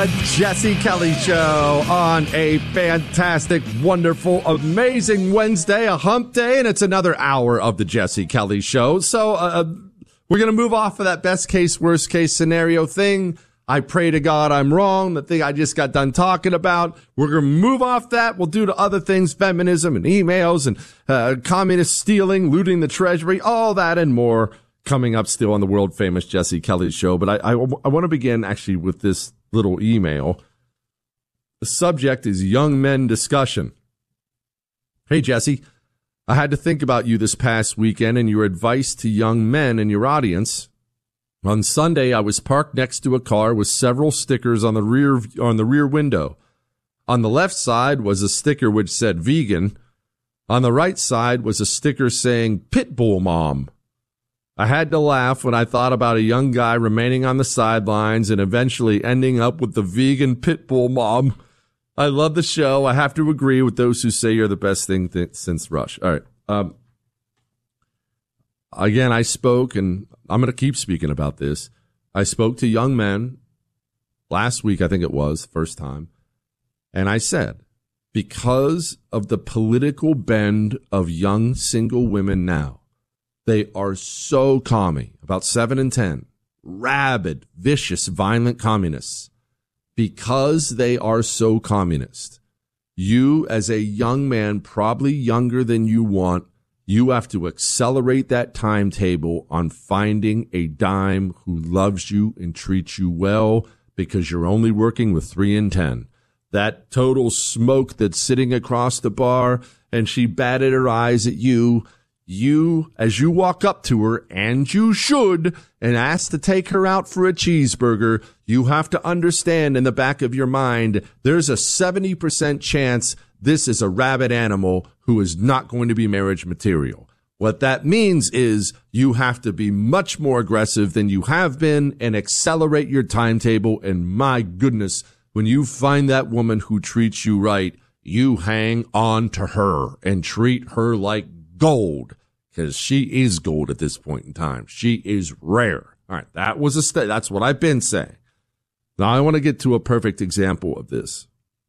The Jesse Kelly Show on a fantastic, wonderful, amazing Wednesday, a hump day, and it's another hour of The Jesse Kelly Show. So we're going to move off of that best case, worst case scenario thing. I pray to God I'm wrong, the thing I just got done talking about. We're going to move off that. We'll do to other things, feminism and emails and communist stealing, looting the treasury, all that and more coming up still on the world famous Jesse Kelly Show. But I want to begin actually with this little email. The subject is young men discussion. Hey, Jesse, I had to think about you this past weekend and your advice to young men in your audience. On Sunday, I was parked next to a car with several stickers on the rear window. On the left side was a sticker which said vegan. On the right side was a sticker saying pit bull mom. I had to laugh when I thought about a young guy remaining on the sidelines and eventually ending up with the vegan pit bull mom. I love the show. I have to agree with those who say you're the best thing since Rush. All right. Again, I spoke, and I'm going to keep speaking about this. I spoke to young men last week, I think it was, first time. And I said, because of the political bend of young single women now, they are so commie, about 7 in 10, rabid, vicious, violent communists. Because they are so communist, you as a young man, probably younger than you want, you have to accelerate that timetable on finding a dime who loves you and treats you well because you're only working with 3 in 10. That total smoke that's sitting across the bar and she batted her eyes at you. You, as you walk up to her, and you should, and ask to take her out for a cheeseburger, you have to understand in the back of your mind, there's a 70% chance this is a rabid animal who is not going to be marriage material. What that means is you have to be much more aggressive than you have been and accelerate your timetable. And my goodness, when you find that woman who treats you right, you hang on to her and treat her like gold, because she is gold at this point in time. She is rare. All right, that was that's what I've been saying. Now I want to get to a perfect example of this.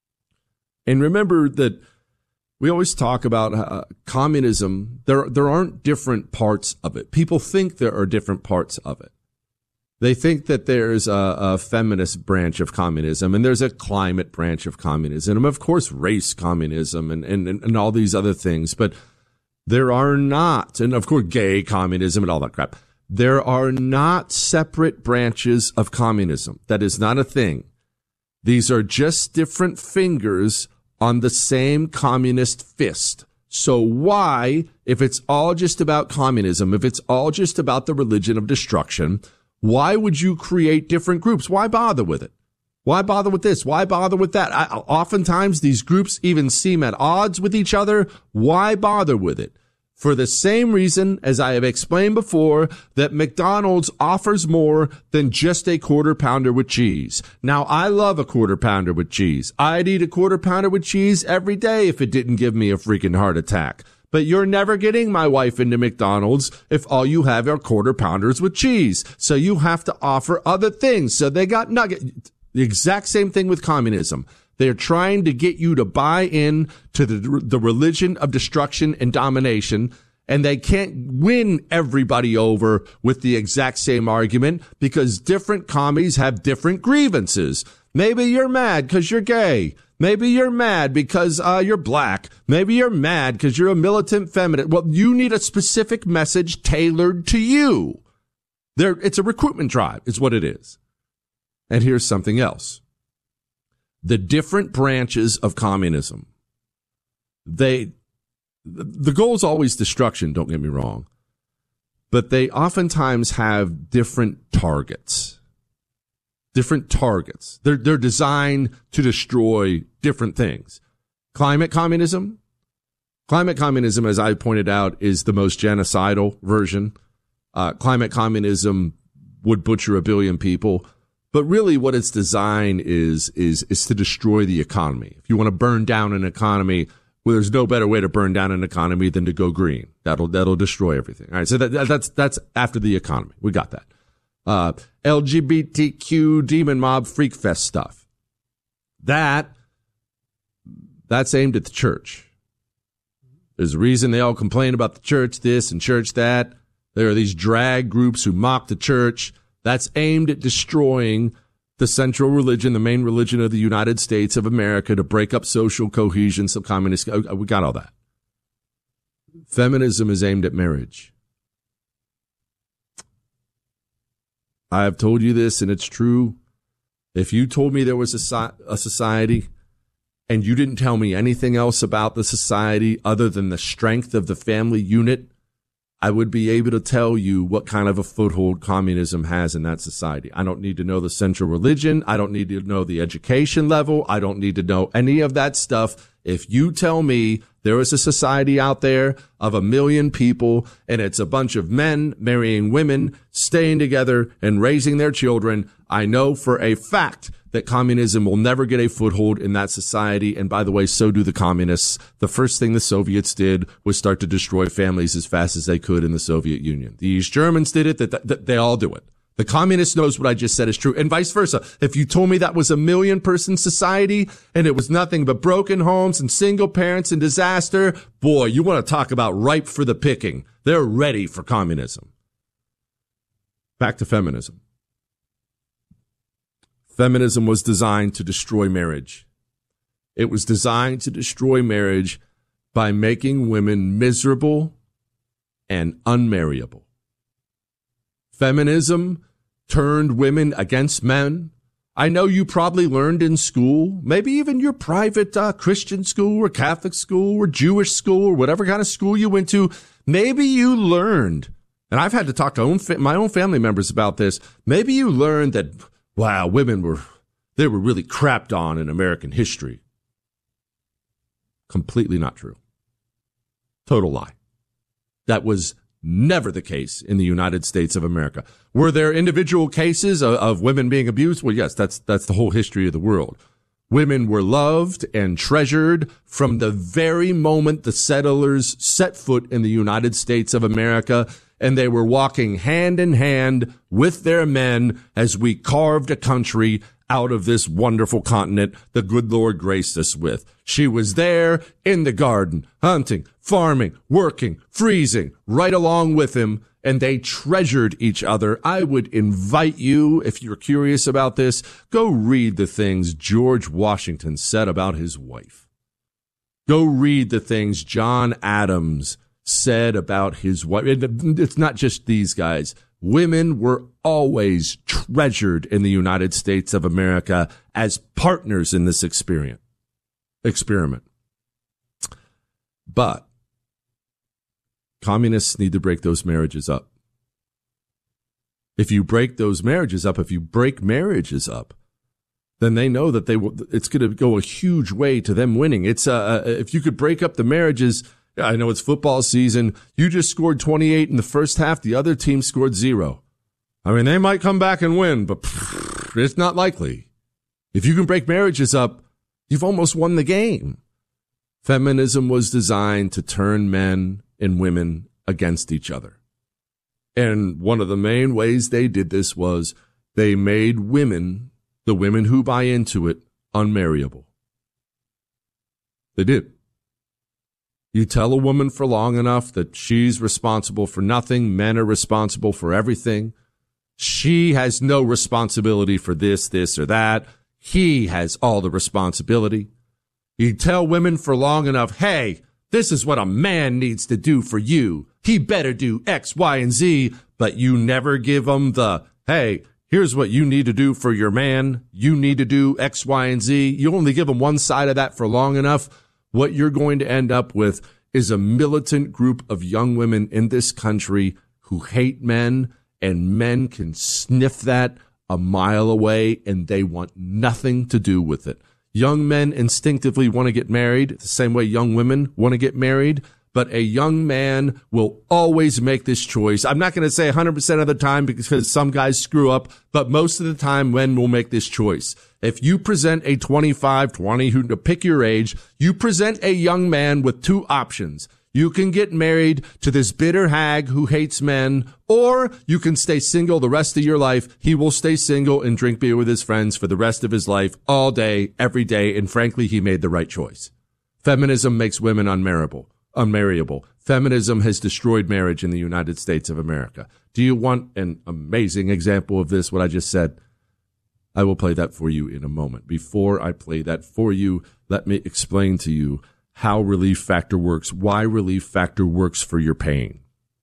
And remember that we always talk about communism. There aren't different parts of it. People think there are different parts of it. They think that there's a feminist branch of communism and there's a climate branch of communism, and of course race communism and all these other things. But there are not, and of course gay communism and all that crap. There are not separate branches of communism. That is not a thing. These are just different fingers on the same communist fist. So why, if it's all just about communism, if it's all just about the religion of destruction, why would you create different groups? Why bother with it? Why bother with this? Why bother with that? Oftentimes these groups even seem at odds with each other. Why bother with it? For the same reason, as I have explained before, that McDonald's offers more than just a quarter pounder with cheese. Now, I love a quarter pounder with cheese. I'd eat a quarter pounder with cheese every day if it didn't give me a freaking heart attack. But you're never getting my wife into McDonald's if all you have are quarter pounders with cheese. So you have to offer other things. So they got nuggets. The exact same thing with communism. They're trying to get you to buy in to the religion of destruction and domination, and they can't win everybody over with the exact same argument because different commies have different grievances. Maybe you're mad because you're gay. Maybe you're mad because you're black. Maybe you're mad because you're a militant feminist. Well, you need a specific message tailored to you. It's a recruitment drive, is what it is. And here's something else. The different branches of communism, the goal is always destruction, don't get me wrong, but they oftentimes have different targets. They're designed to destroy different things. Climate communism, as I pointed out, is the most genocidal version. Climate communism would butcher 1 billion people. But really what its design is to destroy the economy. If you want to burn down an economy, well, there's no better way to burn down an economy than to go green. That'll destroy everything. All right. So that's after the economy. We got that. LGBTQ demon mob freak fest stuff. That's aimed at the church. There's a reason they all complain about the church this and church that. There are these drag groups who mock the church. That's aimed at destroying the central religion, the main religion of the United States of America, to break up social cohesion, some communist. We got all that. Feminism is aimed at marriage. I have told you this, and it's true. If you told me there was a society and you didn't tell me anything else about the society other than the strength of the family unit, I would be able to tell you what kind of a foothold communism has in that society. I don't need to know the central religion. I don't need to know the education level. I don't need to know any of that stuff. If you tell me there is a society out there of 1 million people and it's a bunch of men marrying women, staying together and raising their children, I know for a fact that communism will never get a foothold in that society. And by the way, so do the communists. The first thing the Soviets did was start to destroy families as fast as they could in the Soviet Union. The East Germans did it. That they all do it. The communist knows what I just said is true, and vice versa. If you told me that was 1 million person society and it was nothing but broken homes and single parents and disaster, boy, you want to talk about ripe for the picking. They're ready for communism. Back to feminism. Feminism was designed to destroy marriage. It was designed to destroy marriage by making women miserable and unmarriable. Feminism turned women against men. I know you probably learned in school, maybe even your private Christian school or Catholic school or Jewish school or whatever kind of school you went to. Maybe you learned, and I've had to talk to my own family members about this. Maybe you learned that, wow, women were really crapped on in American history. Completely not true. Total lie. That was never the case in the United States of America. Were there individual cases of women being abused? Well, yes, that's the whole history of the world. Women were loved and treasured from the very moment the settlers set foot in the United States of America, and they were walking hand in hand with their men as we carved a country out of this wonderful continent the good Lord graced us with. She was there in the garden, hunting, farming, working, freezing, right along with him, and they treasured each other. I would invite you, if you're curious about this, go read the things George Washington said about his wife. Go read the things John Adams said about his wife. It's not just these guys. Women were always treasured in the United States of America as partners in this experiment. But communists need to break those marriages up. If you break those marriages up, if you break marriages up, then they know that it's going to go a huge way to them winning. It's if you could break up the marriages. I know it's football season. You just scored 28 in the first half. The other team scored 0. I mean, they might come back and win, but it's not likely. If you can break marriages up, you've almost won the game. Feminism was designed to turn men and women against each other. And one of the main ways they did this was they made women, the women who buy into it, unmarriable. They did. You tell a woman for long enough that she's responsible for nothing, men are responsible for everything. She has no responsibility for this, or that. He has all the responsibility. You tell women for long enough, hey, this is what a man needs to do for you. He better do X, Y, and Z, but you never give them the, hey, here's what you need to do for your man. You need to do X, Y, and Z. You only give them one side of that for long enough. What you're going to end up with is a militant group of young women in this country who hate men, and men can sniff that a mile away, and they want nothing to do with it. Young men instinctively want to get married the same way young women want to get married, but a young man will always make this choice. I'm not going to say 100% of the time because some guys screw up, but most of the time men will make this choice. If you present a 25, 20, who pick your age, you present a young man with two options. You can get married to this bitter hag who hates men, or you can stay single the rest of your life. He will stay single and drink beer with his friends for the rest of his life, all day, every day, and frankly, he made the right choice. Feminism makes women unmarriable. Feminism has destroyed marriage in the United States of America. Do you want an amazing example of this, what I just said? I will play that for you in a moment. Before I play that for you, let me explain to you how Relief Factor works, why Relief Factor works for your pain.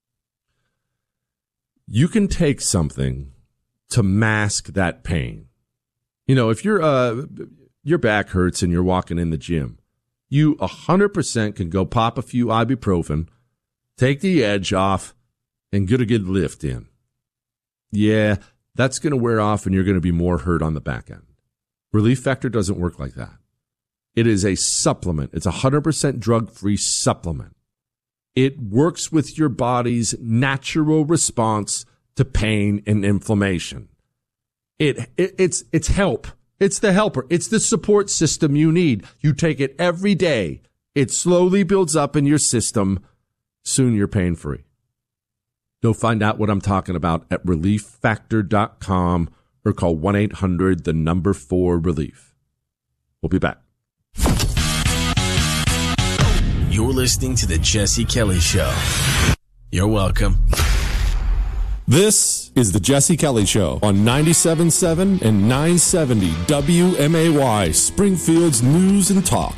You can take something to mask that pain. You know, if your back hurts and you're walking in the gym, you 100% can go pop a few ibuprofen, take the edge off, and get a good lift in. Yeah, that's going to wear off and you're going to be more hurt on the back end. Relief Factor doesn't work like that. It is a supplement. It's a 100% drug-free supplement. It works with your body's natural response to pain and inflammation. It's help. It's the helper. It's the support system you need. You take it every day. It slowly builds up in your system. Soon you're pain-free. Go find out what I'm talking about at ReliefFactor.com or call 1-800-4-RELIEF. We'll be back. You're listening to The Jesse Kelly Show. You're welcome. This is The Jesse Kelly Show on 97.7 and 970 WMAY, Springfield's News and Talk.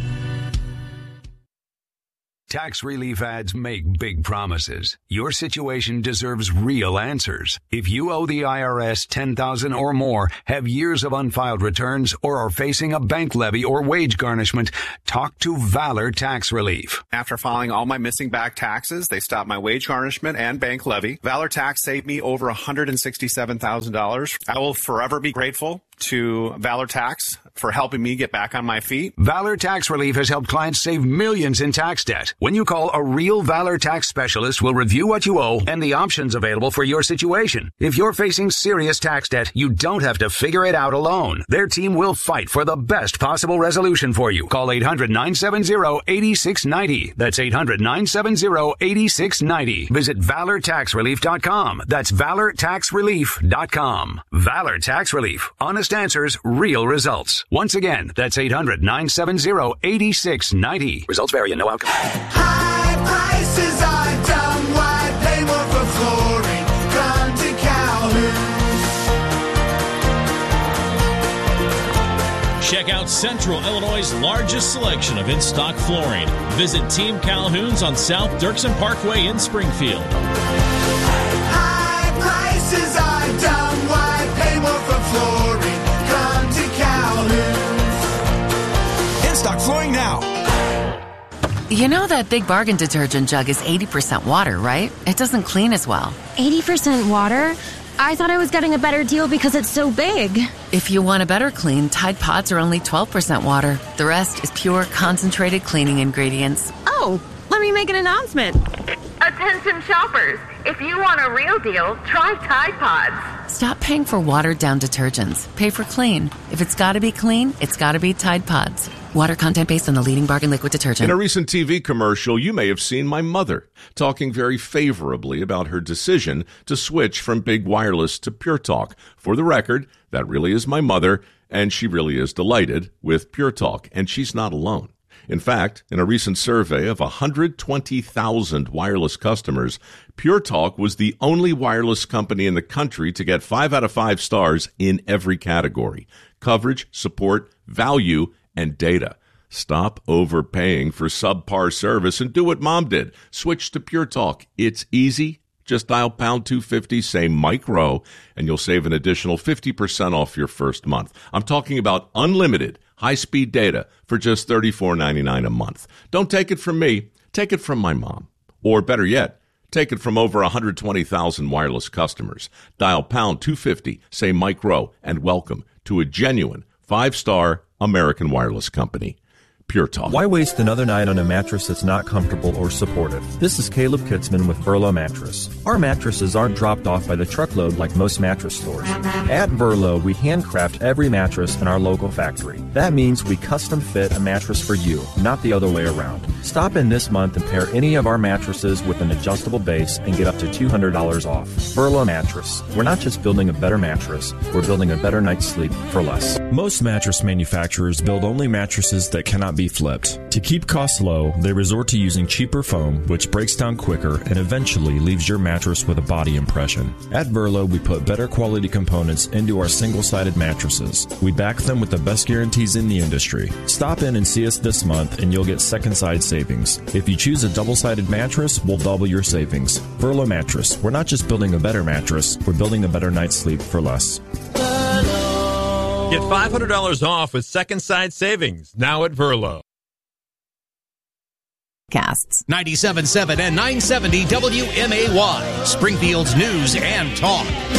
Tax relief ads make big promises. Your situation deserves real answers. If you owe the IRS $10,000 or more, have years of unfiled returns, or are facing a bank levy or wage garnishment, talk to Valor Tax Relief. After filing all my missing back taxes, they stopped my wage garnishment and bank levy. Valor Tax saved me over $167,000. I will forever be grateful to Valor Tax for helping me get back on my feet. Valor Tax Relief has helped clients save millions in tax debt. When you call, a real Valor Tax specialist will review what you owe and the options available for your situation. If you're facing serious tax debt, you don't have to figure it out alone. Their team will fight for the best possible resolution for you. Call 800-970-8690. That's 800-970-8690. Visit ValorTaxRelief.com. That's ValorTaxRelief.com. Valor Tax Relief. Honest answers, real results. Once again, that's 800-970-8690. Results vary and no outcome. High prices are dumb. Why pay more for flooring? Come to Calhoun's. Check out Central Illinois' largest selection of in-stock flooring. Visit Team Calhoun's on South Dirksen Parkway in Springfield. High prices are dumb. Why pay more for flooring? Come to Calhoun's. In-stock flooring now. You know that Big Bargain detergent jug is 80% water, right? It doesn't clean as well. 80% water? I thought I was getting a better deal because it's so big. If you want a better clean, Tide Pods are only 12% water. The rest is pure, concentrated cleaning ingredients. Oh, let me make an announcement. Attention shoppers, if you want a real deal, try Tide Pods. Stop paying for watered-down detergents. Pay for clean. If it's got to be clean, it's got to be Tide Pods. Water content based on the leading bargain liquid detergent. In a recent TV commercial, you may have seen my mother talking very favorably about her decision to switch from Big Wireless to Pure Talk. For the record, that really is my mother, and she really is delighted with Pure Talk, and she's not alone. In fact, in a recent survey of 120,000 wireless customers, Pure Talk was the only wireless company in the country to get 5 out of 5 stars in every category: coverage, support, value, and data. Stop overpaying for subpar service and do what Mom did. Switch to Pure Talk. It's easy. Just dial pound 250, say Mike Rowe, and you'll save an additional 50% off your first month. I'm talking about unlimited high-speed data for just $34.99 a month. Don't take it from me. Take it from my mom. Or better yet, take it from over 120,000 wireless customers. Dial pound 250, say Mike Rowe, and welcome to a genuine 5-star American wireless company. Pure Talk. Why waste another night on a mattress that's not comfortable or supportive? This is Caleb Kitzman with Verlo Mattress. Our mattresses aren't dropped off by the truckload like most mattress stores. At Verlo, we handcraft every mattress in our local factory. That means we custom fit a mattress for you, not the other way around. Stop in this month and pair any of our mattresses with an adjustable base and get up to $200 off. Verlo Mattress. We're not just building a better mattress, we're building a better night's sleep for less. Most mattress manufacturers build only mattresses that cannot be flipped. To keep costs low, they resort to using cheaper foam, which breaks down quicker and eventually leaves your mattress with a body impression. At Verlo, we put better quality components into our single-sided mattresses. We back them with the best guarantees in the industry. Stop in and see us this month and you'll get second side savings. If you choose a double-sided mattress, we'll double your savings. Verlo Mattress. We're not just building a better mattress, we're building a better night's sleep for less. Get $500 off with second side savings now at Verlo. Casts 97.7 and 970 WMAY, Springfield's news and talk.